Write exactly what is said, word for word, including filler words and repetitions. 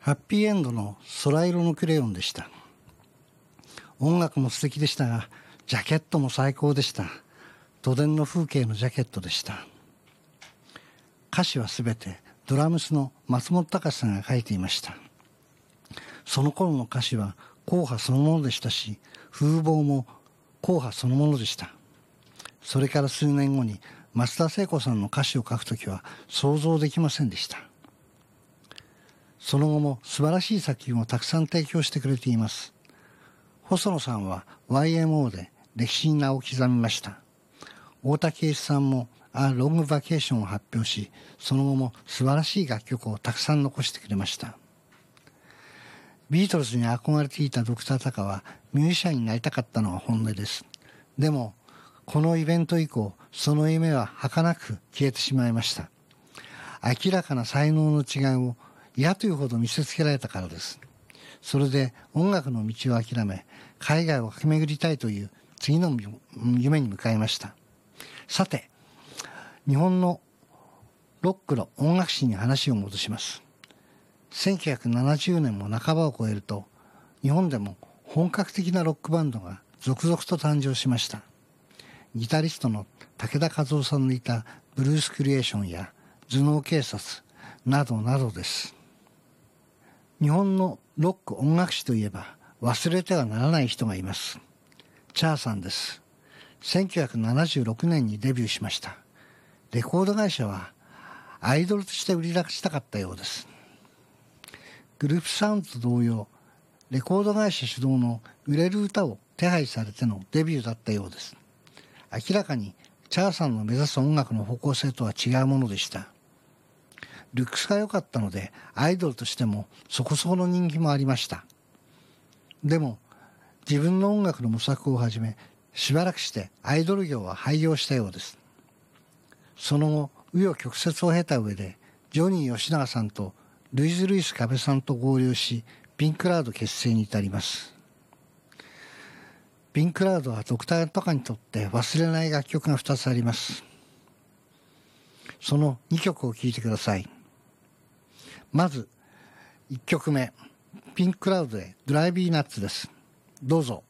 ハッピーエンドの空色のクレヨンでした。音楽も素敵でしたが、ジャケットも最高でした。都電の風景のジャケットでした。歌詞はすべてドラムスの松本隆さんが書いていました。その頃の歌詞は硬派そのものでしたし、風貌も硬派そのものでした。それから数年後に松田聖子さんの歌詞を書くときは想像できませんでした。その後も素晴らしい作品をたくさん提供してくれています。細野さんは ワイエムオー で歴史に名を刻みました。大竹栄一さんも A Long Vacation を発表し、その後も素晴らしい楽曲をたくさん残してくれました。ビートルズに憧れていたドクター・タカはミュージシャンになりたかったのが本音です。でもこのイベント以降、その夢は儚く消えてしまいました。明らかな才能の違いを嫌というほど見せつけられたからです。それで音楽の道を諦め、海外を駆け巡りたいという次の夢に向かいました。さて、日本のロックの音楽史に話を戻します。せんきゅうひゃくななじゅうねんも半ばを超えると、日本でも本格的なロックバンドが続々と誕生しました。ギタリストの武田和夫さんのいたブルースクリエーションや頭脳警察などなどです。日本のロック音楽史といえば忘れてはならない人がいます。チャーさんです。せんきゅうひゃくななじゅうろくねんにデビューしました。レコード会社はアイドルとして売り出したかったようです。グループサウンドと同様、レコード会社主導の売れる歌を手配されてのデビューだったようです。明らかにチャーさんの目指す音楽の方向性とは違うものでした。ルックスが良かったのでアイドルとしてもそこそこの人気もありました。でも自分の音楽の模索を始め、しばらくしてアイドル業は廃業したようです。その後紆余曲折を経た上でジョニー吉永さんとルイズ・ルイス・カベさんと合流し、ピンク・クラウド結成に至ります。ピンク・クラウドはドクター・タカにとって忘れない楽曲がふたつあります。そのにきょくを聴いてください。まずいっきょくめ、ピンク・クラウドでドライビーナッツです。どうぞ。